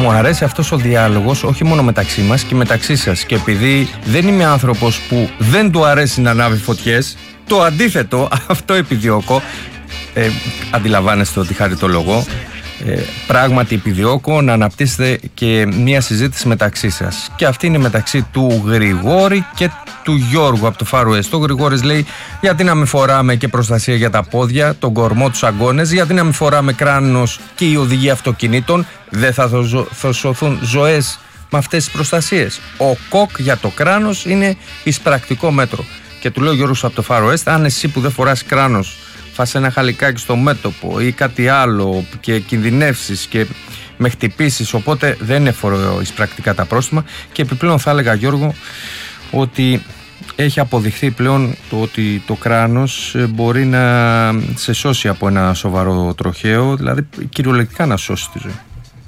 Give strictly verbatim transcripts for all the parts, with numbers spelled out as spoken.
μου αρέσει αυτός ο διάλογος όχι μόνο μεταξύ μας και μεταξύ σας. Και επειδή δεν είμαι άνθρωπος που δεν του αρέσει να ανάβει φωτιές, το αντίθετο, αυτό επιδιώκω. Ε, αντιλαμβάνεστε ότι χαριτολογώ. Ε, πράγματι επιδιώκω να αναπτύσσετε και μια συζήτηση μεταξύ σας. Και αυτή είναι μεταξύ του Γρηγόρη και του Γιώργου από το Far West. Ο Γρηγόρης λέει: γιατί να μην φοράμε και προστασία για τα πόδια, τον κορμό, τους αγκώνες, γιατί να μην φοράμε κράνος και η οδηγία αυτοκινήτων, δεν θα, θα, θα σωθούν ζωές με αυτές τις προστασίες. Ο κοκ για το κράνος είναι εισπρακτικό μέτρο. Και του λέω ο Γιώργος από το Far West: αν εσύ που δεν φοράς κράνος φας ένα χαλικάκι στο μέτωπο ή κάτι άλλο και κινδυνεύσεις και με χτυπήσεις, οπότε δεν είναι φοροεισπρακτικά τα πρόστιμα. Και επιπλέον θα έλεγα, Γιώργο, ότι έχει αποδειχθεί πλέον το ότι το κράνος μπορεί να σε σώσει από ένα σοβαρό τροχαίο, δηλαδή κυριολεκτικά να σώσει τη ζωή.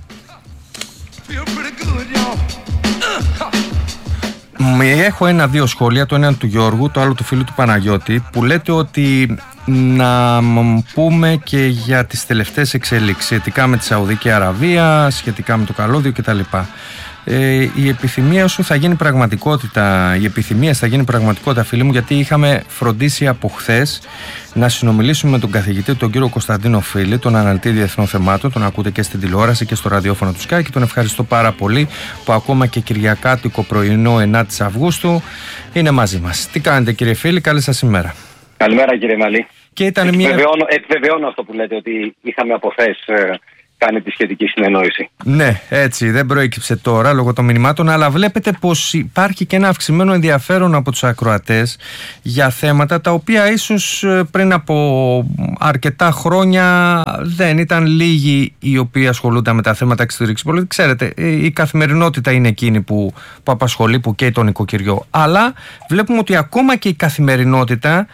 Έχω ένα-δύο σχόλια, το ένα του Γιώργου, το άλλο του φίλου του Παναγιώτη, που λέτε ότι να πούμε και για τις τελευταίες εξέλιξεις σχετικά με τη Σαουδική Αραβία, σχετικά με το καλώδιο κτλ. Ε, η επιθυμία σου θα γίνει πραγματικότητα, η επιθυμία θα γίνει πραγματικότητα, φίλοι μου, γιατί είχαμε φροντίσει από χθες να συνομιλήσουμε με τον καθηγητή, τον κύριο Κωνσταντίνο Φίλη, τον αναλυτή διεθνών θεμάτων, τον ακούτε και στην τηλεόραση και στο ραδιόφωνο του Sky, και τον ευχαριστώ πάρα πολύ που ακόμα και κυριακάτικο πρωινό ενάτη Αυγούστου είναι μαζί μας. Τι κάνετε, κύριε Φίλη, καλή σας ημέρα. Καλημέρα, κύριε Μαλή. Και ήταν επιβεβαιώνω, μια... επιβεβαιώνω αυτό που λέτε, ότι είχαμε από χθες κάνει τη σχετική συνεννόηση. Ναι, έτσι, δεν προέκυψε τώρα λόγω των μηνυμάτων, αλλά βλέπετε πως υπάρχει και ένα αυξημένο ενδιαφέρον από τους ακροατές για θέματα τα οποία ίσως πριν από αρκετά χρόνια δεν ήταν λίγοι οι οποίοι ασχολούνταν με τα θέματα εξωτερικής πολιτικής. Ξέρετε, η καθημερινότητα είναι εκείνη που, που απασχολεί, που καίει τον οικοκυριό. Αλλά βλέπουμε ότι ακόμα και η καθημερινότητα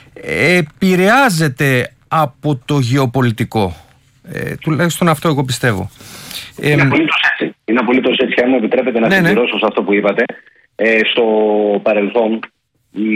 επηρεάζεται από το γεωπολιτικό. Ε, τουλάχιστον αυτό εγώ πιστεύω. Είναι απολύτως έτσι. Είναι απολύτως έτσι. Αν μου επιτρέπετε να ναι, συμπληρώσω ναι. σε αυτό που είπατε. Ε, στο παρελθόν, οι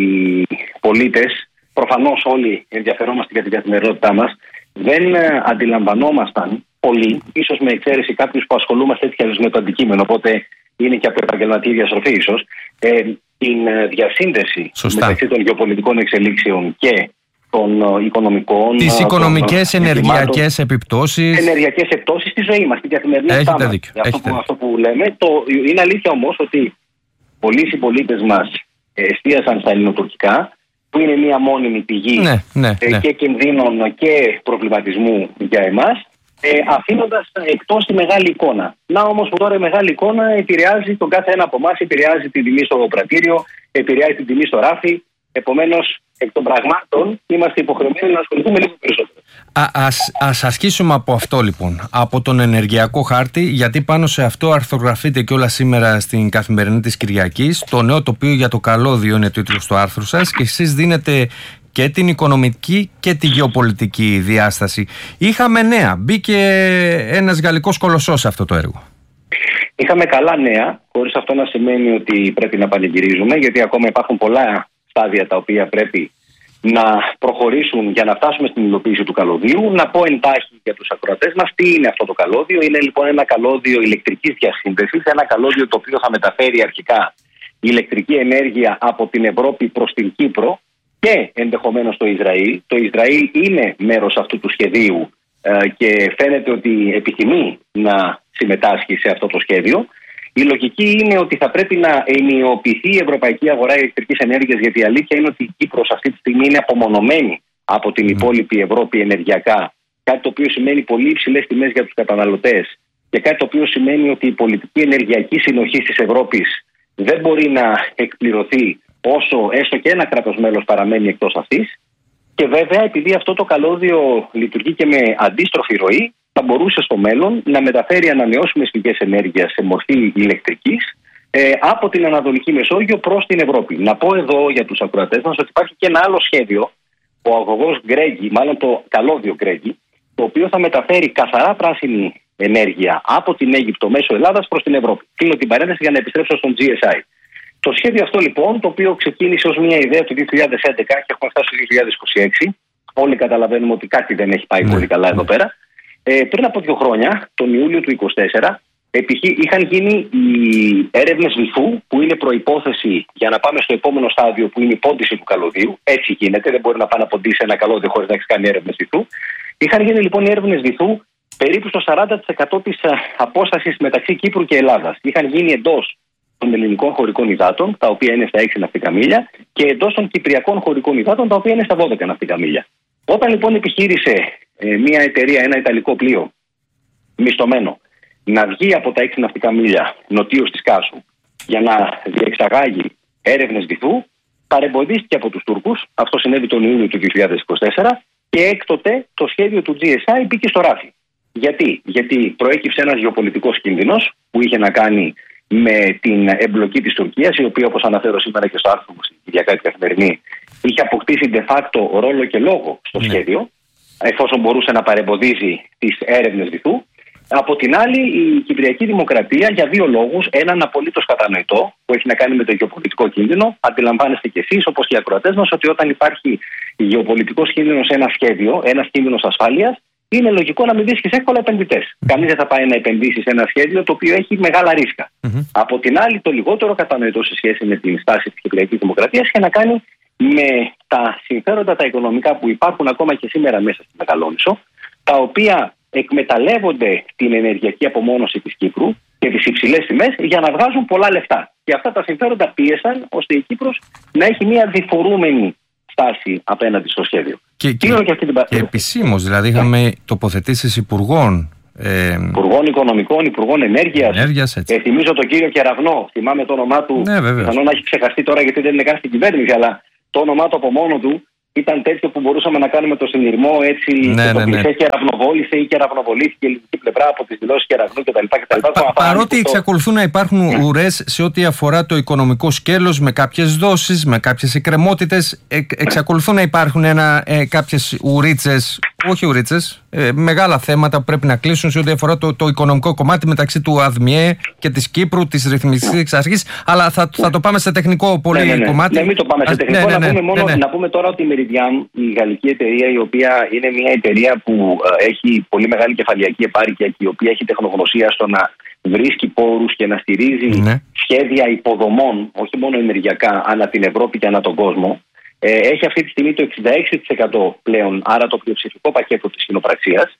πολίτες, προφανώς όλοι ενδιαφερόμαστε για την καθημερινότητά μας, δεν ε, αντιλαμβανόμασταν πολύ, ίσως με εξαίρεση κάποιους που ασχολούμαστε έτσι κι αλλιώς με το αντικείμενο, οπότε είναι και από επαγγελματική διαστροφή ίσως, ε, την ε, διασύνδεση Σωστά. μεταξύ των γεωπολιτικών εξελίξεων και των οικονομικών, τις οικονομικές, ενεργειακές επιπτώσεις. Ενεργειακές επιπτώσεις στη ζωή μας, στην καθημερινότητά μας. Αυτό, που, αυτό που λέμε. Το, είναι αλήθεια όμως ότι πολλοί συμπολίτες μας εστίασαν στα ελληνοτουρκικά, που είναι μια μόνιμη πηγή ναι, ναι, ναι. και κινδύνων και προβληματισμού για εμάς, ε, αφήνοντας εκτός τη μεγάλη εικόνα. Να όμως που τώρα η μεγάλη εικόνα επηρεάζει τον κάθε ένα από εμάς, επηρεάζει την τιμή στο πρατήριο, επηρεάζει την τιμή στο ράφι. Επομένως, εκ των πραγμάτων είμαστε υποχρεωμένοι να ασχοληθούμε λίγο περισσότερο. Α, ας, ας ασκήσουμε από αυτό λοιπόν, από τον ενεργειακό χάρτη, γιατί πάνω σε αυτό αρθρογραφείτε και όλα σήμερα στην Καθημερινή της Κυριακής. Το νέο τοπίο για το καλώδιο είναι τίτλος του άρθρου σας και εσείς δίνετε και την οικονομική και τη γεωπολιτική διάσταση. Είχαμε νέα, μπήκε ένας γαλλικός κολοσσός σε αυτό το έργο. Είχαμε καλά νέα, χωρίς αυτό να σημαίνει ότι πρέπει να πανηγυρίζουμε, γιατί ακόμα υπάρχουν πολλά στάδια τα οποία πρέπει να προχωρήσουν για να φτάσουμε στην υλοποίηση του καλωδίου. Να πω εντάχει για τους ακροατές μας τι είναι αυτό το καλώδιο. Είναι λοιπόν ένα καλώδιο ηλεκτρικής διασύνδεσης, ένα καλώδιο το οποίο θα μεταφέρει αρχικά ηλεκτρική ενέργεια από την Ευρώπη προς την Κύπρο και ενδεχομένως το Ισραήλ. Το Ισραήλ είναι μέρος αυτού του σχεδίου ε, και φαίνεται ότι επιθυμεί να συμμετάσχει σε αυτό το σχέδιο. Η λογική είναι ότι θα πρέπει να ενιοποιηθεί η ευρωπαϊκή αγορά ηλεκτρικής ενέργειας, γιατί η αλήθεια είναι ότι η Κύπρος αυτή τη στιγμή είναι απομονωμένη από την υπόλοιπη Ευρώπη ενεργειακά. Κάτι το οποίο σημαίνει πολύ υψηλές τιμές για τους καταναλωτές και κάτι το οποίο σημαίνει ότι η πολιτική ενεργειακή συνοχή της Ευρώπης δεν μπορεί να εκπληρωθεί όσο έστω και ένα κράτος μέλος παραμένει εκτός αυτής. Και βέβαια, επειδή αυτό το καλώδιο λειτουργεί και με αντίστροφη ροή, θα μπορούσε στο μέλλον να μεταφέρει ανανεώσιμες πηγές ενέργειας σε μορφή ηλεκτρικής ε, από την Ανατολική Μεσόγειο προς την Ευρώπη. Να πω εδώ για τους ακροατές μας ότι υπάρχει και ένα άλλο σχέδιο, ο αγωγός Γκρέγκι, μάλλον το καλώδιο Γκρέγκι, το οποίο θα μεταφέρει καθαρά πράσινη ενέργεια από την Αίγυπτο μέσω Ελλάδας προς την Ευρώπη. Κλείνω την παρένθεση για να επιστρέψω στον τζι ες άι. Το σχέδιο αυτό λοιπόν, το οποίο ξεκίνησε ως μια ιδέα το δύο χιλιάδες έντεκα και έχουμε φτάσει το δύο χιλιάδες είκοσι έξι, όλοι καταλαβαίνουμε ότι κάτι δεν έχει πάει πολύ καλά εδώ πέρα. Ε, πριν από δύο χρόνια, τον Ιούλιο του είκοσι τέσσερα, Είχαν γίνει οι έρευνες βυθού, που είναι προϋπόθεση για να πάμε στο επόμενο στάδιο, που είναι η πόντιση του καλωδίου. Έτσι γίνεται, δεν μπορεί να πάει να ποντίσει ένα καλώδιο χωρίς να έχει κάνει έρευνες βυθού. Είχαν γίνει λοιπόν οι έρευνες βυθού περίπου στο σαράντα τοις εκατό της απόστασης μεταξύ Κύπρου και Ελλάδας. Είχαν γίνει εντός των ελληνικών χωρικών υδάτων, τα οποία είναι στα έξι ναυτικά μίλια, και εντός των κυπριακών χωρικών υδάτων, τα οποία είναι στα δώδεκα ναυτικά μίλια. Όταν λοιπόν επιχείρησε ε, μια εταιρεία, ένα ιταλικό πλοίο μισθωμένο, να βγει από τα έξι ναυτικά μίλια νοτίως της Κάσου για να διεξαγάγει έρευνες βυθού, παρεμποδίστηκε από τους Τούρκους. Αυτό συνέβη τον Ιούνιο του δύο χιλιάδες είκοσι τέσσερα και έκτοτε το σχέδιο του τζι ες άι μπήκε στο ράφι. Γιατί? Γιατί προέκυψε ένας γεωπολιτικός κίνδυνος που είχε να κάνει με την εμπλοκή της Τουρκίας, η οποία, όπως αναφέρω σήμερα και στο άρθρο μου στην Κυριακά την Καθημερινή, είχε αποκτήσει de facto ρόλο και λόγο στο ναι. σχέδιο, εφόσον μπορούσε να παρεμποδίζει τις έρευνες βυθού. Από την άλλη, η Κυπριακή Δημοκρατία, για δύο λόγους, έναν απολύτως κατανοητό, που έχει να κάνει με το γεωπολιτικό κίνδυνο. Αντιλαμβάνεστε κι εσείς, όπως και οι ακροατές μας, ότι όταν υπάρχει γεωπολιτικός κίνδυνος σε ένα σχέδιο, ένας κίνδυνος ασφάλειας, είναι λογικό να μην βρίσκεις εύκολα επενδυτές. Mm-hmm. Κανείς δεν θα πάει να επενδύσει σε ένα σχέδιο το οποίο έχει μεγάλα ρίσκα. Mm-hmm. Από την άλλη, το λιγότερο κατανοητό σε σχέση με την στάση της Κυπριακής Δημοκρατίας έχει να κάνει με τα συμφέροντα τα οικονομικά που υπάρχουν ακόμα και σήμερα μέσα στη Μεγαλόνισσο, τα οποία εκμεταλλεύονται την ενεργειακή απομόνωση της Κύπρου και τις υψηλές τιμές για να βγάζουν πολλά λεφτά. Και αυτά τα συμφέροντα πίεσαν ώστε η Κύπρος να έχει μια διφορούμενη στάση απέναντι στο σχέδιο. Και, και, και, και, και επισήμως, δηλαδή είχαμε yeah. τοποθετήσεις υπουργών. Ε, Υπουργών Οικονομικών, Υπουργών Ενέργειας. Ενέργειας ε, θυμίζω τον κύριο Κεραυνό, θυμάμαι το όνομά του. Ναι, πιθανόν να έχει ξεχαστεί τώρα γιατί δεν είναι καν στην κυβέρνηση, αλλά το όνομά του από μόνο του ήταν τέτοιο που μπορούσαμε να κάνουμε το συνειρμό έτσι. Ναι, και το ναι, ναι. κλεισέ κεραυνοβόλησε ή κεραυνοβολήθηκε η ελληνική πλευρά από τις δηλώσεις Κεραυνού κτλ. Πα, παρότι εξακολουθούν να υπάρχουν yeah. ουρές σε ό,τι αφορά το οικονομικό σκέλος, με κάποιες δόσεις, με κάποιες εκκρεμότητες, ε, εξακολουθούν να υπάρχουν ένα, ε, κάποιες ουρίτσες, όχι ουρίτσες, ε, μεγάλα θέματα που πρέπει να κλείσουν σε ό,τι αφορά το, το οικονομικό κομμάτι μεταξύ του ΑΔΜΙΕ και της Κύπρου, της ρυθμιστικής αρχής. Αλλά θα, θα το πάμε σε τεχνικό πολύ ναι, ναι, ναι. κομμάτι. Ναι, μην το πάμε σε τεχνικό. Ναι, ναι, ναι, να, πούμε μόνο, ναι, ναι. να πούμε τώρα ότι η Meridiam, η γαλλική εταιρεία, η οποία είναι μια εταιρεία που ε, έχει πολύ μεγάλη κεφαλαιακή επάρκεια και η οποία έχει τεχνογνωσία στο να βρίσκει πόρους και να στηρίζει ναι. σχέδια υποδομών, όχι μόνο ενεργειακά, ανά την Ευρώπη και ανά τον κόσμο. Ε, έχει αυτή τη στιγμή το εξήντα έξι τοις εκατό πλέον, άρα το πλειοψηφικό πακέτο της κοινοπραξίας.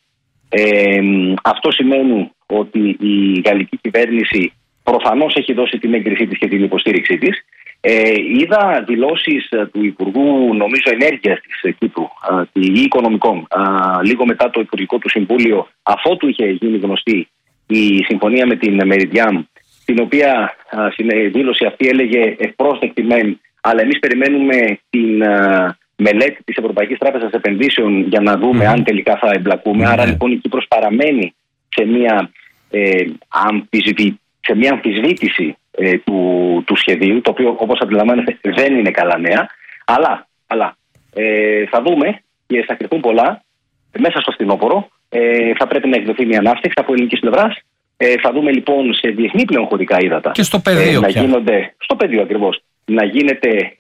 Ε, αυτό σημαίνει ότι η γαλλική κυβέρνηση προφανώς έχει δώσει την έγκρισή της και την υποστήριξή της. Ε, είδα δηλώσεις του Υπουργού, νομίζω, Ενέργειας της Κύπρου ή Οικονομικών, α, λίγο μετά το Υπουργικό του Συμβούλιο, αφότου είχε γίνει γνωστή η συμφωνία με την Meridiam, την οποία η δήλωση αυτή έλεγε ευπρόσδεκτη μεν, αλλά εμείς περιμένουμε την α, μελέτη της Ευρωπαϊκής Τράπεζας Επενδύσεων για να δούμε mm. αν τελικά θα εμπλακούμε. Mm. Άρα λοιπόν η Κύπρος παραμένει σε μια, ε, αμφισβή, σε μια αμφισβήτηση ε, του, του σχεδίου, το οποίο, όπως αντιλαμβάνεστε, δεν είναι καλά νέα. Αλλά, αλλά ε, θα δούμε και θα κρυφθούν πολλά μέσα στο φθινόπωρο. Ε, θα πρέπει να εκδοθεί μια ανάπτυξη από ελληνικής πλευράς. Ε, θα δούμε λοιπόν σε διεθνή πλέον χωρικά ύδατα. Και στο πεδίο. Ε, να γίνονται, στο πεδίο ακριβώς. Να γίνεται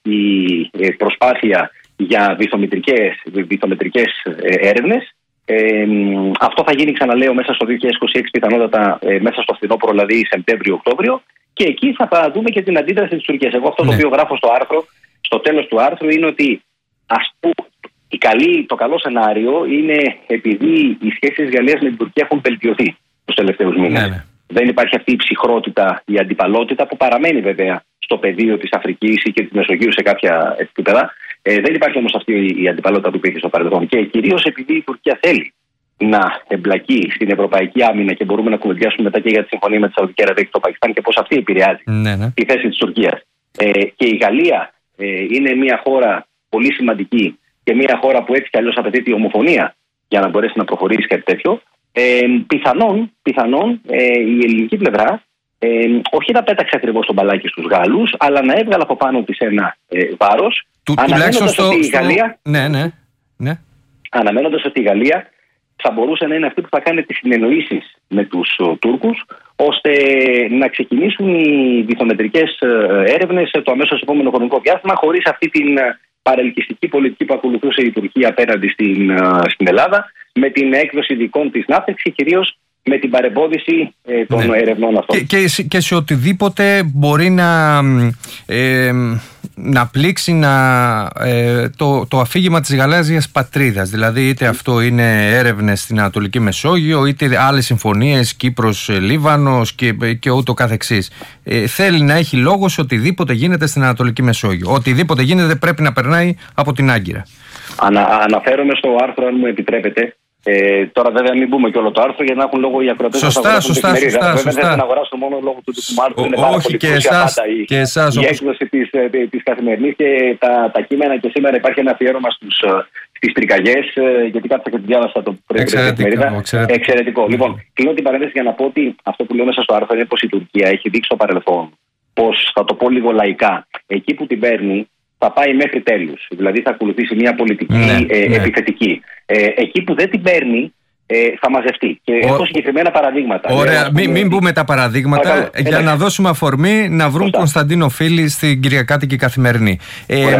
η προσπάθεια για βυθομετρικές, βυθομετρικές έρευνες. Ε, αυτό θα γίνει, ξαναλέω, μέσα στο δύο χιλιάδες είκοσι έξι, πιθανότατα ε, μέσα στο φθινόπωρο, δηλαδή Σεπτέμβριο-Οκτώβριο. Και εκεί θα δούμε και την αντίδραση της Τουρκίας. Εγώ αυτό ναι. το οποίο γράφω στο άρθρο, στο τέλος του άρθρου, είναι ότι ας πούμε, η καλή, το καλό σενάριο είναι επειδή οι σχέσεις της Γαλλίας με την Τουρκία έχουν βελτιωθεί τους τελευταίους μήνες. Ναι, ναι. Δεν υπάρχει αυτή η ψυχρότητα, η αντιπαλότητα που παραμένει βέβαια στο πεδίο της Αφρικής ή και της Μεσογείου σε κάποια επίπεδα. Ε, δεν υπάρχει όμως αυτή η αντιπαλότητα που υπήρχε στο παρελθόν. Και κυρίως επειδή η Τουρκία θέλει να εμπλακεί στην ευρωπαϊκή άμυνα, και μπορούμε να κουβεντιάσουμε μετά και για τη συμφωνία με τη Σαουδική Αραβία και το Πακιστάν και πώς αυτή επηρεάζει ναι, ναι. τη θέση της Τουρκίας. Ε, και η Γαλλία ε, είναι μια χώρα πολύ σημαντική και μια χώρα που έτσι κι αλλιώς απαιτεί τη ομοφωνία για να μπορέσει να προχωρήσει κάτι τέτοιο. Ε, πιθανόν πιθανόν ε, η ελληνική πλευρά ε, όχι να πέταξε ακριβώς τον μπαλάκι στους Γάλλους, αλλά να έβγαλε από πάνω της ένα ε, βάρος, του, αναμένοντας στο, ότι η στο... Γαλλία ναι, ναι, ναι. αναμένοντας ότι η Γαλλία θα μπορούσε να είναι αυτή που θα κάνει τις συνεννοήσεις με τους ο, Τούρκους, ώστε να ξεκινήσουν οι βυθομετρικές έρευνες το αμέσως επόμενο χρονικό διάστημα, χωρίς αυτή την παρελκυστική πολιτική που ακολουθούσε η Τουρκία απέναντι στην, στην Ελλάδα, με την έκδοση δικών της ναύτεξης και κυρίως με την παρεμπόδιση ε, των ναι. ερευνών αυτών. Και, και, και σε οτιδήποτε μπορεί να, ε, να πλήξει να, ε, το, το αφήγημα της γαλάζιας πατρίδας. Δηλαδή είτε αυτό είναι έρευνες στην Ανατολική Μεσόγειο, είτε άλλες συμφωνίες, Κύπρος, Λίβανος και, και ούτω καθεξής. Ε, θέλει να έχει λόγο σε οτιδήποτε γίνεται στην Ανατολική Μεσόγειο. Οτιδήποτε γίνεται πρέπει να περνάει από την Άγκυρα. Ανα, αναφέρομαι στο άρθρο, αν μου επιτρέπετε. Ε, τώρα βέβαια μην μπούμε και όλο το άρθρο για να έχουν λόγο οι ακροατές. Σωστά, σωστά, σωστά, σωστά. σωστά. Βέβαια δεν θα αγοράσω μόνο λόγω του ντοκουμέντου. Είναι πάρα όχι πολύ και πλούσια εσάς, πάντα η, και εσάς, η όπως... έκδοση της, της Καθημερινής και τα, τα κείμενα, και σήμερα υπάρχει ένα αφιέρωμα στους, στις πυρκαγιές, γιατί κάθισα και τη διάβασα το πρωί. Εξαιρετικό. Εξαιρετικό. Εξαιρετικό. Λοιπόν, κλείνω την παρένθεση για να πω ότι αυτό που λέω μέσα στο άρθρο είναι πως η Τουρκία έχει δείξει στο παρελθόν, πως θα το πω λίγο λαϊκά, εκεί που την παίρνει θα πάει μέχρι τέλους. Δηλαδή θα ακολουθήσει μια πολιτική ναι, ε, ναι. επιθετική. Ε, εκεί που δεν την παίρνει, ε, θα μαζευτεί. Και Ο... έχω συγκεκριμένα παραδείγματα. Ωραία, μην, μην πούμε τα παραδείγματα Παρακαλώ. για Εντάξει. να δώσουμε αφορμή να βρουν Σωστά. Κωνσταντίνο Φίλη στην Κυριακάτικη Καθημερινή. Ε,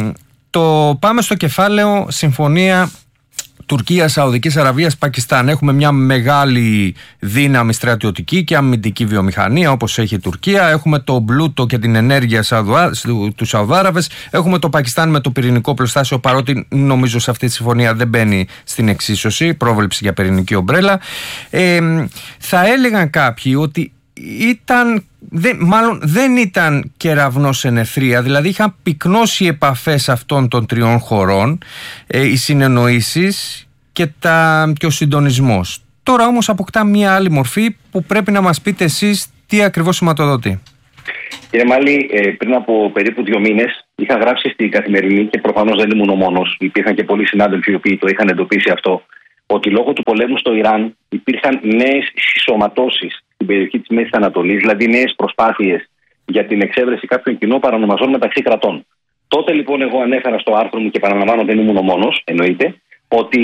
το πάμε στο κεφάλαιο συμφωνία Τουρκία, Σαουδικής Αραβίας, Πακιστάν. Έχουμε μια μεγάλη δύναμη στρατιωτική και αμυντική βιομηχανία όπως έχει η Τουρκία. Έχουμε το πλούτο και την ενέργεια του Σαουδάραβες. Έχουμε το Πακιστάν με το πυρηνικό πλωστάσιο, παρότι νομίζω σε αυτή τη συμφωνία δεν μπαίνει στην εξίσωση, πρόβλεψη για πυρηνική ομπρέλα. Ε, θα έλεγαν κάποιοι ότι ήταν, δεν, μάλλον δεν ήταν κεραυνός εν αιθρία, δηλαδή είχαν πυκνώσει οι επαφές αυτών των τριών χωρών, ε, οι συνεννοήσεις και, τα, και ο συντονισμός. Τώρα όμως αποκτά μια άλλη μορφή που πρέπει να μας πείτε εσείς τι ακριβώς σηματοδοτεί. Κύριε Μάλη, ε, πριν από περίπου δύο μήνες είχα γράψει στην Καθημερινή και προφανώς δεν ήμουν ο μόνος, υπήρχαν και πολλοί συνάδελφοι οι οποίοι το είχαν εντοπίσει αυτό, ότι λόγω του πολέμου στο Ιράν υπήρχαν νέες συσσωματώσεις στην περιοχή της Μέσης Ανατολής, δηλαδή νέες προσπάθειες για την εξέβρεση κάποιων κοινών παρανομαζών μεταξύ κρατών. Τότε λοιπόν εγώ ανέφερα στο άρθρο μου, και επαναλαμβάνω δεν ήμουν ο μόνος, εννοείται, ότι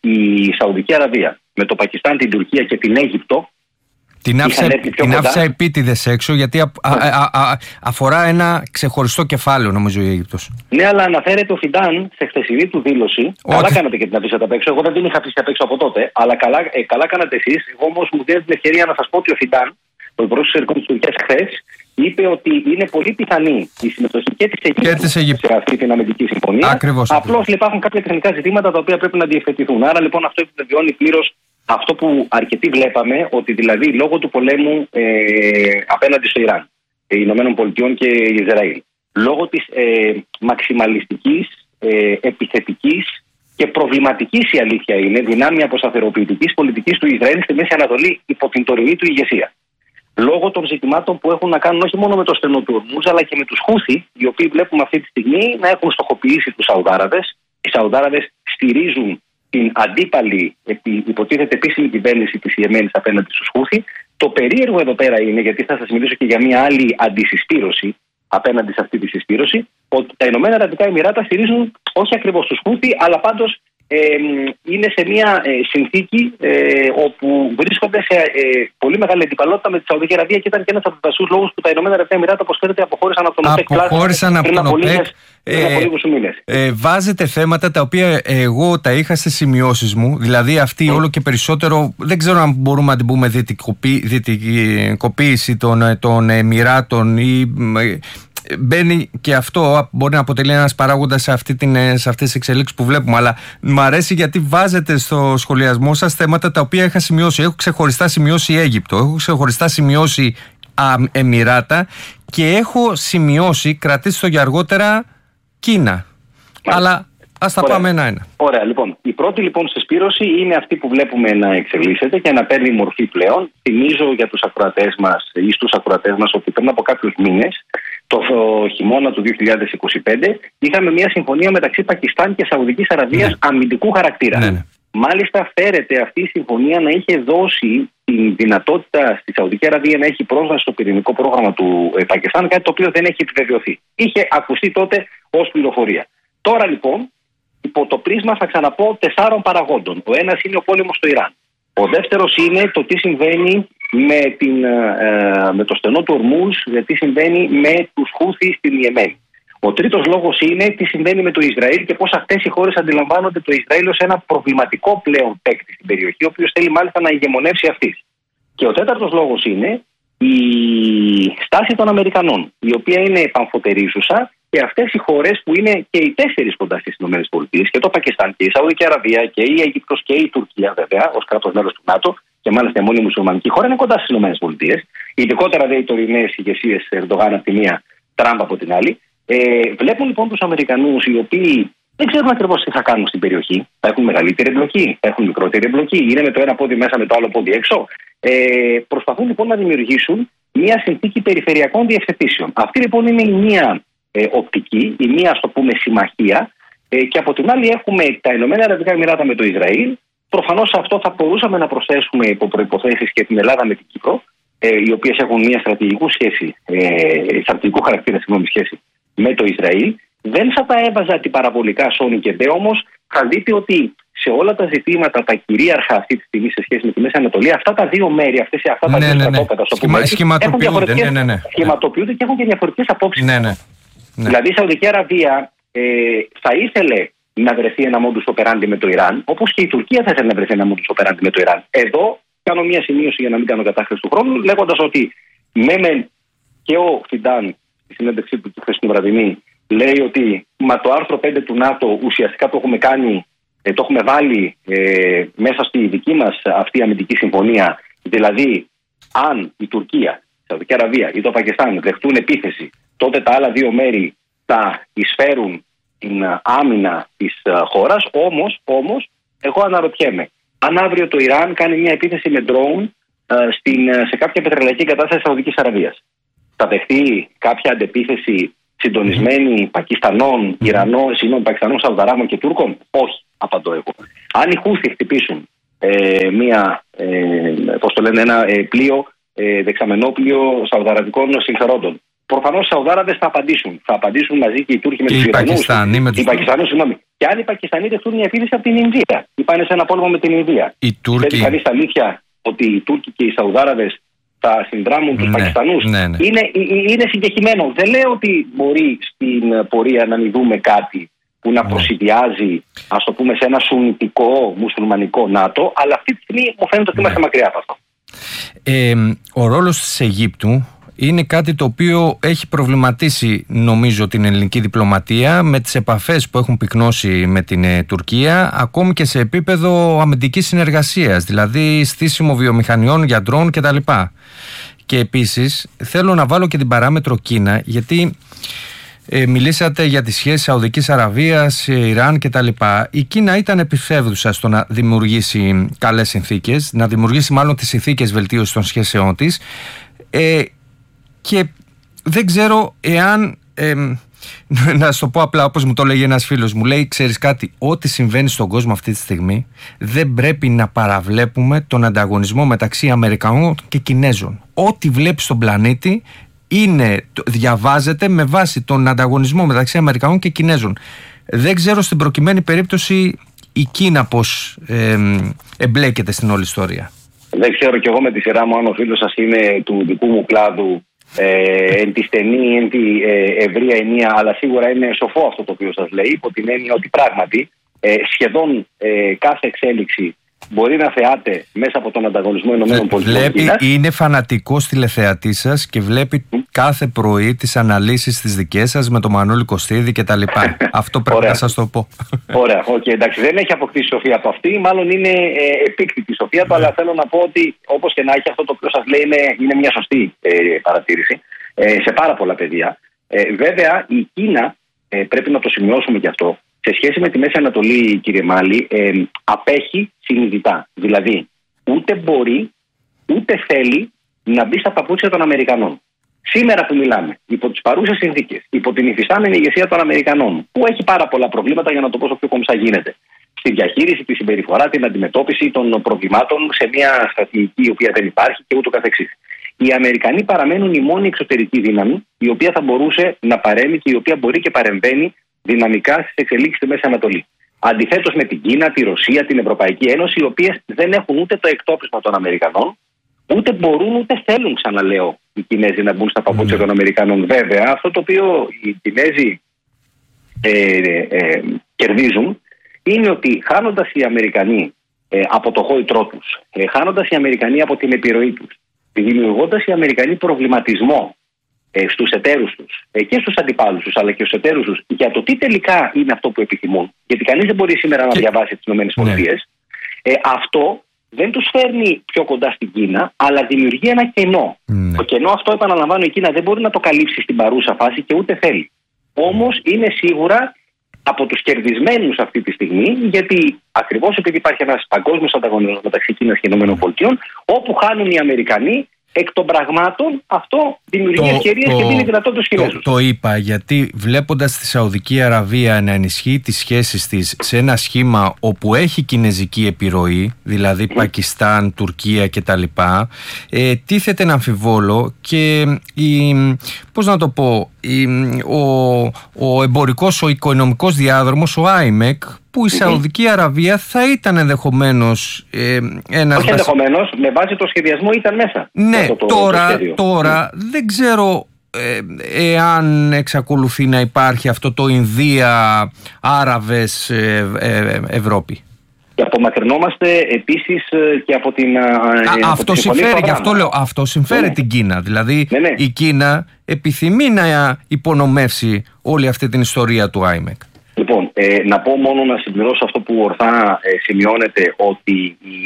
η Σαουδική Αραβία με το Πακιστάν, την Τουρκία και την Αίγυπτο την άφησα, την άφησα επίτηδες έξω, γιατί α, α, α, α, αφορά ένα ξεχωριστό κεφάλαιο, νομίζω, η Αίγυπτος. Ναι, αλλά αναφέρεται ο Φιντάν σε χθεσινή του δήλωση. Ότι... Καλά κάνατε και την αφήσατε απ' έξω. Εγώ δεν την είχα αφήσει απ' έξω από τότε, αλλά καλά, ε, καλά κάνατε εσείς. Εγώ όμως μου δίνετε την ευκαιρία να σας πω ότι ο Φιντάν, ο υπουργός εξωτερικών της Τουρκίας, χθες είπε ότι είναι πολύ πιθανή η συμμετοχή και της Αιγύπτου σε αυτή την αμυντική συμφωνία. Απλώς υπάρχουν κάποια τεχνικά ζητήματα τα οποία πρέπει να διευθετηθούν. Άρα λοιπόν αυτό επιβεβαιώνει πλήρως αυτό που αρκετοί βλέπαμε, ότι δηλαδή λόγω του πολέμου ε, απέναντι στο Ιράν, ε, Ηνωμένων Πολιτειών και Ισραήλ, λόγω της ε, μαξιμαλιστικής, ε, επιθετικής και προβληματικής, η αλήθεια είναι, δυνάμει αποσταθεροποιητικής πολιτικής του Ισραήλ στη Μέση Ανατολή υπό την τωρινή του ηγεσία. Λόγω των ζητημάτων που έχουν να κάνουν όχι μόνο με το στενό του Ορμούζ, αλλά και με τους Χούθι, οι οποίοι βλέπουμε αυτή τη στιγμή να έχουν στοχοποιήσει τους Σαουδάραβες. Οι Σαουδάραβες στηρίζουν την αντίπαλη, υποτίθεται επίσημη κυβέρνηση της Ιεμένης απέναντι στους Χούθι. Το περίεργο εδώ πέρα είναι, γιατί θα σας μιλήσω και για μια άλλη αντισυσπήρωση απέναντι σε αυτή τη συσπήρωση, ότι τα Ηνωμένα Αραβικά Εμιράτα στηρίζουν όχι ακριβώς τους Χούθι, αλλά πάντως ε, είναι σε μια ε, συνθήκη ε, όπου βρίσκονται σε ε, πολύ μεγάλη αντιπαλότητα με τη Σαουδική Αραβία, και ήταν και ένας από τους βασικούς λόγους που τα Ηνωμένα Αραβικά Εμιράτα, όπως ξέρετε, αποχώρησαν από τον ΟΠΕΚ. Αποχώρησαν από τον ΟΠΕΚ. Ε, ε, βάζετε θέματα τα οποία εγώ τα είχα στις σημειώσεις μου, δηλαδή αυτή mm. όλο και περισσότερο, δεν ξέρω αν μπορούμε να την πούμε δυτικοποίηση των, των Εμιράτων, ή μπαίνει και αυτό, μπορεί να αποτελεί ένας παράγοντας σε, αυτή την, σε αυτές τις εξελίξεις που βλέπουμε, αλλά μου αρέσει γιατί βάζετε στο σχολιασμό σας θέματα τα οποία είχα σημειώσει. Έχω ξεχωριστά σημειώσει Αίγυπτο, έχω ξεχωριστά σημειώσει α, Εμιράτα και έχω σημειώσει, κρατήστε το για αργότερα, Κίνα. Αλλά ας τα πάμε ένα-ένα. Ωραία, λοιπόν. Η πρώτη λοιπόν συσπήρωση είναι αυτή που βλέπουμε να εξελίσσεται και να παίρνει μορφή πλέον. Θυμίζω για τους ακροατές μας ή στους ακροατές μας ότι πριν από κάποιους μήνες, το χειμώνα του δύο χιλιάδες είκοσι πέντε, είχαμε μια συμφωνία μεταξύ Πακιστάν και Σαουδικής Αραβίας ναι. αμυντικού χαρακτήρα. Ναι, ναι. Μάλιστα, φέρεται αυτή η συμφωνία να είχε δώσει την δυνατότητα στη Σαουδική Αραβία να έχει πρόσβαση στο πυρηνικό πρόγραμμα του ε, Πακιστάν, κάτι το οποίο δεν έχει επιβεβαιωθεί. Είχε ακουστεί τότε ως πληροφορία. Τώρα λοιπόν, υπό το πρίσμα, θα ξαναπώ, τεσσάρων παραγόντων. Ο ένας είναι ο πόλεμος στο Ιράν. Ο δεύτερος είναι το τι συμβαίνει με, την, ε, με το στενό του Ορμούζ, τι συμβαίνει με τους Χούθι στην Ιεμένη. Ο τρίτος λόγος είναι τι συμβαίνει με το Ισραήλ και πώς αυτές οι χώρες αντιλαμβάνονται το Ισραήλ ως ένα προβληματικό πλέον παίκτη στην περιοχή, ο οποίος θέλει μάλιστα να ηγεμονεύσει αυτής. Και ο τέταρτος λόγος είναι η στάση των Αμερικανών, η οποία είναι επαμφωτερίζουσα, και αυτές οι χώρες που είναι και οι τέσσερις κοντά στις ΗΠΑ, και το Πακιστάν και η Σαουδική Αραβία και η Αίγυπτος και η Τουρκία, βέβαια, ως κράτος μέλος του ΝΑΤΟ, και μάλιστα η μόνη μουσουλμανική χώρα, είναι κοντά στις ΗΠΑ. Ειδικότερα δε οι τωρινές ηγεσίες Ερντογάν από τη μία, Τραμπ από την άλλη. Ε, βλέπουν λοιπόν τους Αμερικανούς, οι οποίοι δεν ξέρουν ακριβώς τι θα κάνουν στην περιοχή. Θα έχουν μεγαλύτερη εμπλοκή, θα έχουν μικρότερη εμπλοκή, είναι με το ένα πόδι μέσα, με το άλλο πόδι έξω. Ε, προσπαθούν λοιπόν να δημιουργήσουν μια συνθήκη περιφερειακών διευθετήσεων. Αυτή λοιπόν είναι η μία ε, οπτική, η μία, ας το πούμε, συμμαχία. Ε, και από την άλλη έχουμε τα Ηνωμένα Αραβικά Εμιράτα με το Ισραήλ. Προφανώς σε αυτό θα μπορούσαμε να προσθέσουμε υπό προϋποθέσεις και την Ελλάδα με την Κύπρο, ε, οι οποίες έχουν μια στρατηγικού, σχέση, ε, στρατηγικού χαρακτήρα συγγνώμη, σχέση με το Ισραήλ. Δεν θα τα έβαζα αντιπαραβολικά Σόνι και Ντε, όμως θα δείτε ότι σε όλα τα ζητήματα, τα κυρίαρχα αυτή τη στιγμή σε σχέση με τη Μέση Ανατολή, αυτά τα δύο μέρη, αυτές, αυτά τα ναι, δύο ναι, στρατόπεδα, ναι. Σχημα, σχηματοποιούνται, ναι, ναι, ναι. σχηματοποιούνται και έχουν και διαφορετικές απόψεις. Ναι, ναι, ναι. Δηλαδή η Σαουδική Αραβία ε, θα ήθελε να βρεθεί ένα modus operandi με το Ιράν, όπως και η Τουρκία θα ήθελε να βρεθεί ένα modus operandi με το Ιράν. Εδώ κάνω μια σημείωση για να μην κάνω κατάχρηση του χρόνου, λέγοντας ότι με και ο Φιντάν στη συνέντευξή του χθες την βραδινή λέει ότι μα το άρθρο πέντε του ΝΑΤΟ ουσιαστικά το έχουμε κάνει, ε, το έχουμε βάλει ε, μέσα στη δική μας αυτή αμυντική συμφωνία. Δηλαδή, αν η Τουρκία, η Σαουδική Αραβία ή το Πακιστάν δεχτούν επίθεση, τότε τα άλλα δύο μέρη θα εισφέρουν την άμυνα της χώρας. Όμως, όμως, εγώ αναρωτιέμαι, αν αύριο το Ιράν κάνει μια επίθεση με drone ε, στην, σε κάποια πετρελαϊκή εγκατάσταση της Σαουδικής Αραβίας, θα δεχτεί κάποια αντεπίθεση συντονισμένη Πακιστανών, Ιρανών, συγγνώμη, Πακιστανών, Σαουδαράβων και Τούρκων? Όχι, απαντώ εγώ. Αν οι Χούθι χτυπήσουν ε, μια, ε, πώς το λένε, ένα ε, πλοίο, ε, δεξαμενόπλοιο Σαουδαραβικών συμφερόντων, προφανώς οι Σαουδάραβες θα απαντήσουν. Θα απαντήσουν μαζί και οι Τούρκοι με τους Ιρανούς. Οι Πακιστανοί, συγγνώμη. Και αν οι Πακιστανοί δεχτούν μια επίθεση από την Ινδία, ή πάνε σε ένα πόλεμο με την Ινδία, Τούρκοι... θέλει κανείς αλήθεια ότι οι Τούρκοι και οι Σαουδάραβες θα συνδράμουν τους ναι, Πακιστανούς? Ναι, ναι. Είναι, είναι συγκεκριμένο. Δεν λέω ότι μπορεί στην πορεία να μην δούμε κάτι που να ναι. προσυδειάζει, ας το πούμε, σε ένα σουνιτικό μουσουλμανικό ΝΑΤΟ, αλλά αυτή τη στιγμή μου φαίνεται ότι είμαστε ναι. μακριά από αυτό. Ε, ο ρόλος της Αιγύπτου είναι κάτι το οποίο έχει προβληματίσει, νομίζω, την ελληνική διπλωματία με τις επαφές που έχουν πυκνώσει με την ε, Τουρκία, ακόμη και σε επίπεδο αμυντικής συνεργασίας, δηλαδή στήσιμο βιομηχανιών για ντρόουν κτλ. Και επίσης θέλω να βάλω και την παράμετρο Κίνα, γιατί ε, μιλήσατε για τις σχέσεις Σαουδικής Αραβίας, Ιράν κτλ. Η Κίνα ήταν επιφεύδουσα στο να δημιουργήσει καλές συνθήκες, να δημιουργήσει μάλλον τις συνθήκες βελτίωσης των σχέσεών της. Ε, Και δεν ξέρω εάν, ε, να σου το πω απλά όπως μου το λέγει ένας φίλος μου, λέει, ξέρεις κάτι, ό,τι συμβαίνει στον κόσμο αυτή τη στιγμή δεν πρέπει να παραβλέπουμε τον ανταγωνισμό μεταξύ Αμερικανών και Κινέζων. Ό,τι βλέπεις στον πλανήτη είναι, διαβάζεται με βάση τον ανταγωνισμό μεταξύ Αμερικανών και Κινέζων. Δεν ξέρω στην προκειμένη περίπτωση η Κίνα πώς ε, εμπλέκεται στην όλη ιστορία. Δεν ξέρω κι εγώ με τη σειρά μου αν ο φίλος σας είναι του δικού μου κλάδου, ε, εν τη στενή, εν τη ε, ευρεία ενία, αλλά σίγουρα είναι σοφό αυτό το οποίο σας λέει, υπό την έννοια ότι πράγματι ε, σχεδόν ε, κάθε εξέλιξη μπορεί να θεάται μέσα από τον ανταγωνισμό ΗΠΑ. Βλέπει, είναι φανατικός τηλεθεατής σας και βλέπει mm. κάθε πρωί τις αναλύσεις τις δικές σας με τον Μανώλη Κωστίδη κτλ. Αυτό πρέπει Ωραία. να σας το πω. Ωραία, okay, εντάξει, δεν έχει αποκτήσει σοφία από αυτή, μάλλον είναι ε, επίκτητη σοφία του, αλλά θέλω να πω ότι όπως και να έχει, αυτό το οποίο σας λέει είναι, είναι μια σωστή ε, παρατήρηση ε, σε πάρα πολλά πεδία. Ε, βέβαια, η Κίνα, ε, πρέπει να το σημειώσουμε και αυτό, σε σχέση με τη Μέση Ανατολή, κύριε Μάλη, ε, απέχει συνειδητά. Δηλαδή, ούτε μπορεί, ούτε θέλει να μπει στα παπούτσια των Αμερικανών. Σήμερα που μιλάμε, υπό τις παρούσες συνθήκες, υπό την υφιστάμενη ηγεσία των Αμερικανών, που έχει πάρα πολλά προβλήματα, για να το πω όσο πιο κομψά γίνεται, στη διαχείριση, τη συμπεριφορά, την αντιμετώπιση των προβλημάτων σε μια στρατηγική η οποία δεν υπάρχει και ούτω καθεξής. Οι Αμερικανοί παραμένουν η μόνη εξωτερική δύναμη η οποία θα μπορούσε να παρέμει και η οποία μπορεί και παρεμβαίνει δυναμικά στις εξελίξεις στη Μέση Ανατολή. Αντιθέτως με την Κίνα, τη Ρωσία, την Ευρωπαϊκή Ένωση, οι οποίες δεν έχουν ούτε το εκτόπισμα των Αμερικανών, ούτε μπορούν ούτε θέλουν, ξαναλέω, οι Κινέζοι να μπουν στα παπούτσια mm. των Αμερικανών. Βέβαια, αυτό το οποίο οι Κινέζοι ε, ε, ε, κερδίζουν είναι ότι χάνοντας οι Αμερικανοί ε, από το χόητρό τους, ε, χάνοντας οι Αμερικανοί από την επιρροή τους, δημιουργώντας οι Αμερικανοί προβληματισμό ε, στους εταίρους τους ε, και στους αντιπάλους τους, αλλά και στους εταίρους τους, για το τι τελικά είναι αυτό που επιθυμούν, γιατί κανείς δεν μπορεί σήμερα να διαβάσει τις ΗΠΑ, ναι. ε, αυτό δεν τους φέρνει πιο κοντά στην Κίνα, αλλά δημιουργεί ένα κενό. Mm. Το κενό αυτό, επαναλαμβάνω, η Κίνα δεν μπορεί να το καλύψει στην παρούσα φάση και ούτε θέλει. Όμως είναι σίγουρα από τους κερδισμένους αυτή τη στιγμή, γιατί ακριβώς επειδή υπάρχει ένας παγκόσμιος ανταγωνισμός μεταξύ Κίνας και ΗΠΑ, όπου χάνουν οι Αμερικανοί, εκ των πραγμάτων αυτό δημιουργεί ευκαιρίες και δίνει δυνατότητα στους Κινέζους. Το, το είπα γιατί βλέποντας τη Σαουδική Αραβία να ενισχύει τις σχέσεις της σε ένα σχήμα όπου έχει κινέζικη επιρροή, δηλαδή mm. Πακιστάν, Τουρκία κτλ, ε, τίθεται ένα αμφιβόλο και η, πώς να το πω, η, ο, ο εμπορικός, ο οικονομικός διάδρομος, ο άι εμ ι σι, που η Σαουδική Αραβία θα ήταν ενδεχομένως ε, ένας... Όχι ενδεχομένως, με βάση το σχεδιασμό ήταν μέσα. Ναι, το, το, τώρα, το τώρα mm. δεν ξέρω ε, εάν εξακολουθεί να υπάρχει αυτό το Ινδία-Άραβες ε, ε, Ευρώπη. Και απομακρυνόμαστε επίσης και από την... Α, από αυτό τη συμφέρει, γι' αυτό λέω, αυτό συμφέρει ναι. την Κίνα. Δηλαδή ναι, ναι. η Κίνα επιθυμεί να υπονομεύσει όλη αυτή την ιστορία του άι εμ ι σι. Λοιπόν, ε, να πω μόνο να συμπληρώσω αυτό που ορθά ε, σημειώνεται, ότι οι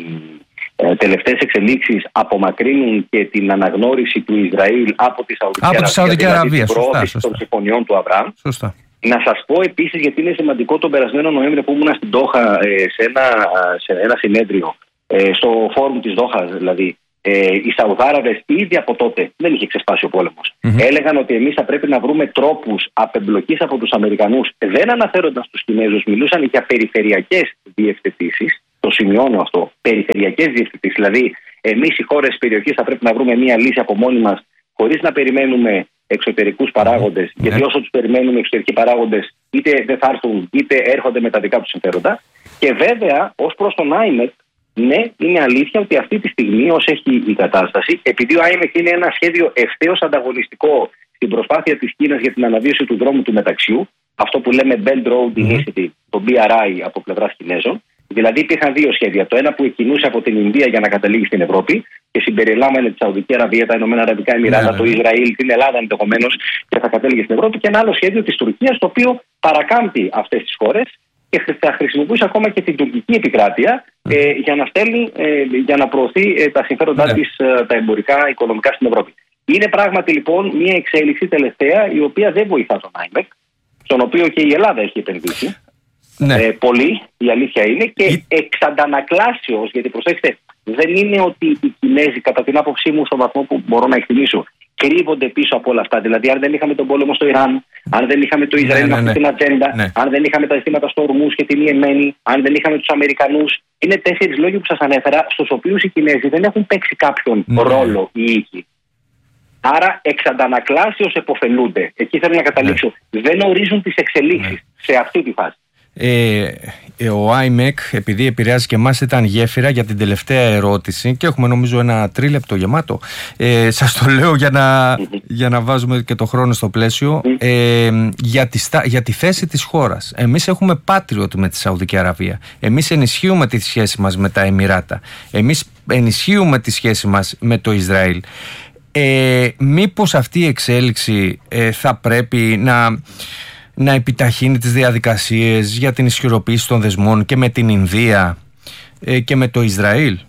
ε, τελευταίες εξελίξεις απομακρύνουν και την αναγνώριση του Ισραήλ από τη Σαουδική από Αραβία, Σαουδική δηλαδή Αραβία την προώθηση των συμφωνιών του Αβραάμ. Σωστά. Να σας πω επίσης, γιατί είναι σημαντικό, τον περασμένο Νοέμβριο που ήμουν στην Δόχα ε, σε, ένα, σε ένα συνέδριο, ε, στο φόρουμ της Δόχας δηλαδή, Ε, οι Σαουδάραβες ήδη από τότε, δεν είχε ξεσπάσει ο πόλεμος, mm-hmm. έλεγαν ότι εμείς θα πρέπει να βρούμε τρόπους απεμπλοκής από τους Αμερικανούς. Δεν αναφέρονταν στους Κινέζους, μιλούσαν για περιφερειακές διευθετήσεις. Το σημειώνω αυτό. Περιφερειακές διευθετήσεις. Δηλαδή, εμείς οι χώρες της περιοχής θα πρέπει να βρούμε μια λύση από μόνοι μας, χωρίς να περιμένουμε εξωτερικούς παράγοντες. Mm-hmm. Γιατί όσο τους περιμένουμε εξωτερικοί παράγοντες, είτε δεν θα έρθουν, είτε έρχονται με τα δικά τους συμφέροντα. Και βέβαια, ως προς τον άι εμ ι σι, ναι, είναι αλήθεια ότι αυτή τη στιγμή, ως έχει η κατάσταση, επειδή ο άι εμ ι σι είναι ένα σχέδιο ευθέως ανταγωνιστικό στην προσπάθεια της Κίνας για την αναβίωση του δρόμου του μεταξιού, αυτό που λέμε Belt Road Initiative, mm-hmm. το μπι αρ άι από πλευράς Κινέζων, δηλαδή υπήρχαν δύο σχέδια. Το ένα που εκκινούσε από την Ινδία για να καταλήγει στην Ευρώπη και συμπεριλάμβανε τη Σαουδική Αραβία, τα Ηνωμένα Αραβικά Εμιράτα, mm-hmm. το Ισραήλ, την Ελλάδα ενδεχομένως και θα κατέληγε στην Ευρώπη, και ένα άλλο σχέδιο της Τουρκίας, το οποίο παρακάμπτει αυτές τις χώρες και θα χρησιμοποιήσει ακόμα και την τουρκική επικράτεια mm. ε, για να στέλνει, ε, για να προωθεί ε, τα συμφέροντά mm. της, ε, τα εμπορικά, οικονομικά στην Ευρώπη. Είναι πράγματι λοιπόν μια εξέλιξη τελευταία η οποία δεν βοηθά τον άι εμ ι σι, στον οποίο και η Ελλάδα έχει επενδύσει. Ναι. Ε, πολύ, η αλήθεια είναι, και η... εξ αντανακλάσεως, γιατί προσέξτε, δεν είναι ότι οι Κινέζοι, κατά την άποψή μου, στον βαθμό που μπορώ να εκτιμήσω, κρύβονται πίσω από όλα αυτά. Δηλαδή, αν δεν είχαμε τον πόλεμο στο Ιράν, αν δεν είχαμε το Ισραήλ με ναι, ναι, αυτή ναι. την ατζέντα, ναι. αν δεν είχαμε τα ζητήματα στο Ορμούζ και την Ιεμένη, αν δεν είχαμε τους Αμερικανούς, είναι τέσσερις λόγοι που σας ανέφερα, στους οποίους οι Κινέζοι δεν έχουν παίξει κάποιον ναι. ρόλο ή οίκη. Άρα, εξ αντανακλάσεως επωφελούνται. Εκεί θέλω να καταλήξω. Ναι. Δεν ορίζουν τις εξελίξεις ναι. σε αυτή τη φάση. Ε, ο άι εμ ι σι, επειδή επηρεάζει και εμάς, ήταν γέφυρα για την τελευταία ερώτηση και έχουμε νομίζω ένα τρίλεπτο γεμάτο. Ε, σας το λέω για να, για να βάζουμε και το χρόνο στο πλαίσιο. Ε, για, τη, για τη θέση της χώρας. Εμείς έχουμε patriot με τη Σαουδική Αραβία. Εμείς ενισχύουμε τη σχέση μας με τα Εμιράτα. Εμείς ενισχύουμε τη σχέση μας με το Ισραήλ. Ε, μήπως αυτή η εξέλιξη ε, θα πρέπει να... να επιταχύνει τις διαδικασίες για την ισχυροποίηση των δεσμών και με την Ινδία ε, και με το Ισραήλ?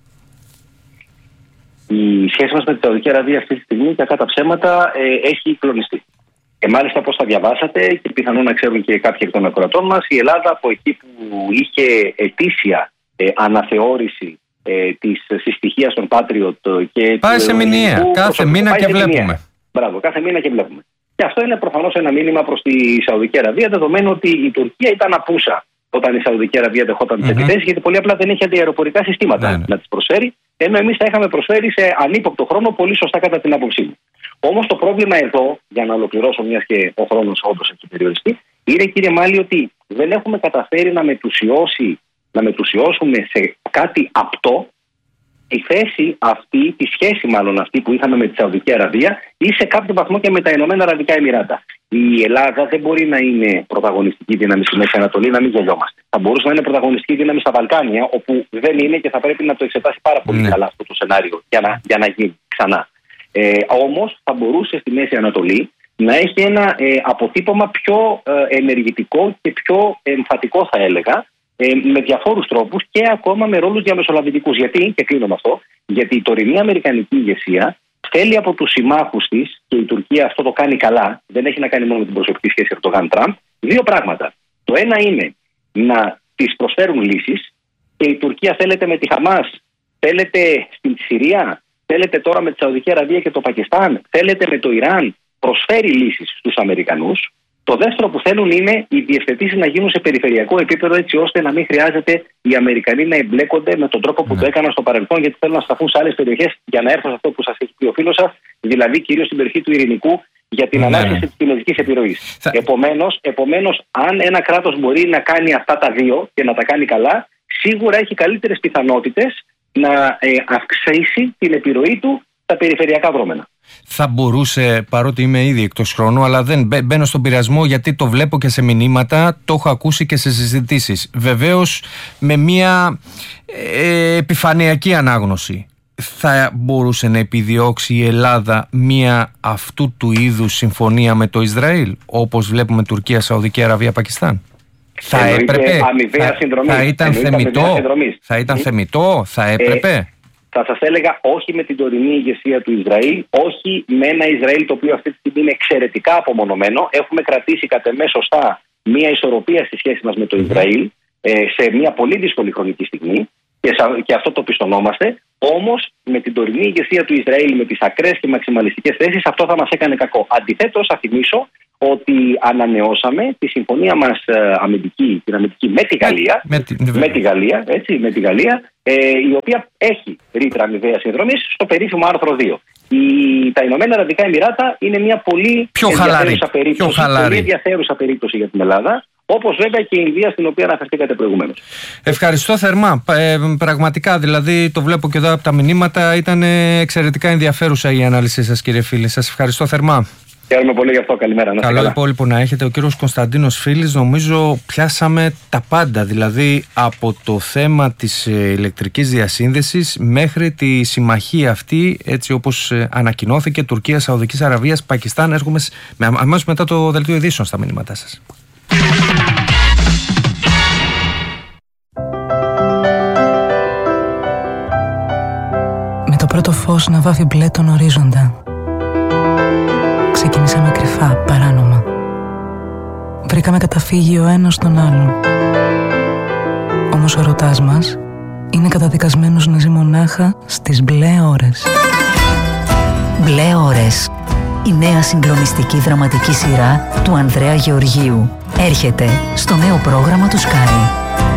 Η σχέση μας με τη Σαουδική Αραβία αυτή τη στιγμή, κακά τα ψέματα, ε, έχει κλονιστεί. Και μάλιστα, όπως θα διαβάσατε και πιθανόν να ξέρουν και κάποιοι εκ των ακροατών μας, η Ελλάδα από εκεί που είχε ετήσια ε, αναθεώρηση ε, της συστοιχίας των Patriot και... Πάει σε μηνιαία, κάθε μήνα και βλέπουμε. Μπράβο, κάθε μήνα και βλέπουμε. Και αυτό είναι προφανώς ένα μήνυμα προς τη Σαουδική Αραβία, δεδομένου ότι η Τουρκία ήταν απούσα όταν η Σαουδική Αραβία δεχόταν τις mm-hmm. επιθέσεις, γιατί πολύ απλά δεν είχε αντιαεροπορικά συστήματα mm-hmm. να τις προσφέρει, ενώ εμείς τα είχαμε προσφέρει σε ανύποπτο χρόνο, πολύ σωστά κατά την άποψή μου. Όμως το πρόβλημα εδώ, για να ολοκληρώσω, μιας και ο χρόνος όντως έχει περιοριστεί, είναι, κύριε Μάλη, ότι δεν έχουμε καταφέρει να μετουσιώσει, να μετουσιώσουμε σε κάτι απτό η θέση αυτή, τη σχέση μάλλον αυτή που είχαμε με τη Σαουδική Αραβία ή σε κάποιο βαθμό και με τα Ηνωμένα Αραβικά Εμιράτα. Η Ελλάδα δεν μπορεί να είναι πρωταγωνιστική δύναμη στη Μέση Ανατολή, να μην γελιόμαστε. Θα μπορούσε να είναι πρωταγωνιστική δύναμη στα Βαλκάνια, όπου δεν είναι και θα πρέπει να το εξετάσει πάρα πολύ ναι. καλά αυτό το σενάριο για να, για να γίνει ξανά. Ε, όμως θα μπορούσε στη Μέση Ανατολή να έχει ένα ε, αποτύπωμα πιο ε, ενεργητικό και πιο εμφατικό, θα έλεγα, ε, με διαφόρους τρόπους και ακόμα με ρόλους διαμεσολαβητικούς. Γιατί, και κλείνω με αυτό, γιατί η τωρινή αμερικανική ηγεσία θέλει από τους συμμάχους της, και η Τουρκία αυτό το κάνει καλά, δεν έχει να κάνει μόνο με την προσωπική σχέση Ερντογάν-Τραμπ, δύο πράγματα. Το ένα είναι να τις προσφέρουν λύσεις, και η Τουρκία θέλετε με τη Χαμάς, θέλετε στην Συρία, θέλετε τώρα με τη Σαουδική Αραβία και το Πακιστάν, θέλετε με το Ιράν, προσφέρει λύσεις στους Αμερικανούς. Το δεύτερο που θέλουν είναι οι διευθετήσεις να γίνουν σε περιφερειακό επίπεδο, έτσι ώστε να μην χρειάζεται οι Αμερικανοί να εμπλέκονται με τον τρόπο που ναι. το έκαναν στο παρελθόν, γιατί θέλουν να σταθούν σε άλλες περιοχές, για να έρθω σε αυτό που σας έχει πει ο φίλος σας, δηλαδή κυρίως στην περιοχή του Ειρηνικού, για την ναι. ανάπτυξη της κινέζικης επιρροής. Θα... Επομένως, επομένως, αν ένα κράτος μπορεί να κάνει αυτά τα δύο και να τα κάνει καλά, σίγουρα έχει καλύτερες πιθανότητες να ε, αυξήσει την επιρροή του στα περιφερειακά δρόμενα. Θα μπορούσε, παρότι είμαι ήδη εκτός χρόνου, αλλά δεν μπαίνω στον πειρασμό, γιατί το βλέπω και σε μηνύματα, το έχω ακούσει και σε συζητήσεις. Βεβαίως με μια ε, επιφανειακή ανάγνωση. Θα μπορούσε να επιδιώξει η Ελλάδα μια αυτού του είδους συμφωνία με το Ισραήλ, όπως βλέπουμε Τουρκία, Σαουδική Αραβία, Πακιστάν? Θα έπρεπε, θα, θα ήταν θεμιτό, θα ήταν θεμιτό, θα έπρεπε. Ε, θα σας έλεγα όχι με την τωρινή ηγεσία του Ισραήλ, όχι με ένα Ισραήλ το οποίο αυτή τη στιγμή είναι εξαιρετικά απομονωμένο. Έχουμε κρατήσει κατ' εμέ σωστά μια ισορροπία στη σχέση μας με το Ισραήλ ε, σε μια πολύ δύσκολη χρονική στιγμή, και, και αυτό το πιστωνόμαστε. Όμως με την τωρινή ηγεσία του Ισραήλ, με τις ακραίες και μαξιμαλιστικές θέσεις, αυτό θα μας έκανε κακό. Αντιθέτως, θα θυμίσω ότι ανανεώσαμε τη συμφωνία μας ε, αμυντική, την αμυντική με τη Γαλλία, με, με, με τη Γαλλία, έτσι, με τη Γαλλία ε, η οποία έχει ρήτρα αμοιβαίας συνδρομής στο περίφημο άρθρο δύο. Η, τα Ηνωμένα Αραβικά Εμιράτα είναι μια πολύ πιο ενδιαφέρουσα περίπτωση, πολύ ενδιαφέρουσα περίπτωση για την Ελλάδα, όπως βέβαια και η Ινδία, στην οποία αναφερθήκατε προηγουμένως. Ευχαριστώ θερμά. Ε, πραγματικά, δηλαδή το βλέπω και εδώ από τα μηνύματα, ήταν εξαιρετικά ενδιαφέρουσα η ανάλυση σας, κύριε φίλε. Σας ευχαριστώ θερμά. Χαίρομαι πολύ γι' αυτό. Καλημέρα. Να Καλό υπόλοιπο να έχετε. Ο κύριος Κωνσταντίνος Φίλης, νομίζω πιάσαμε τα πάντα. Δηλαδή από το θέμα της ηλεκτρικής διασύνδεσης μέχρι τη συμμαχία αυτή, έτσι όπως ανακοινώθηκε, Τουρκία, Σαουδικής Αραβίας, Πακιστάν. Έρχομαι αμέσως μετά το δελτίο ειδήσεων στα μηνύματά σας. Με το πρώτο φως να βάφει μπλε τον ορίζοντα, ξεκινήσαμε κρυφά, παράνομα. Βρήκαμε καταφύγιο ο ένας στον άλλον. Όμως ο ερωτάς μας είναι καταδικασμένος να ζει μονάχα στις μπλε ώρες. Μπλε ώρες. Η νέα συγκλονιστική δραματική σειρά του Ανδρέα Γεωργίου έρχεται στο νέο πρόγραμμα του Sky.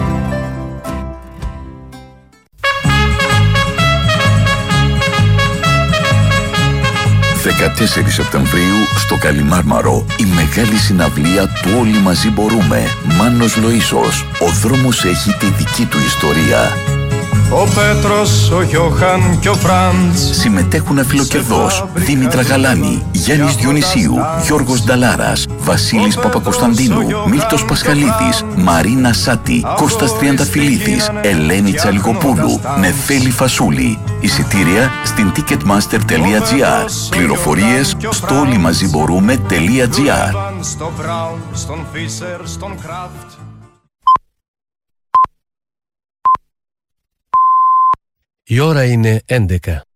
δεκατέσσερις Σεπτεμβρίου στο Καλιμάρμαρο, η μεγάλη συναυλία του Όλοι Μαζί Μπορούμε. Μάνος Λοΐσος. Ο δρόμος έχει τη δική του ιστορία. Ο Πέτρος, ο Γιώχαν και ο Φραντς. Συμμετέχουν αφιλοκερδός Δήμητρα Γαλάνη, Γιάννης Διονυσίου, Γιώργος Νταλάρας, Βασίλης Παπακοσταντίνου, Μίλτος Πασχαλίδης, Μαρίνα Σάτη, Κώστας Τριανταφυλλίδης, Ελένη Τσαλικοπούλου, Νεφέλη Φασούλη. Εισιτήρια στην ticketmaster τελεία gr. Πληροφορίες στο όλοιμαζιμπορούμε τελεία gr. Η ώρα είναι έντεκα.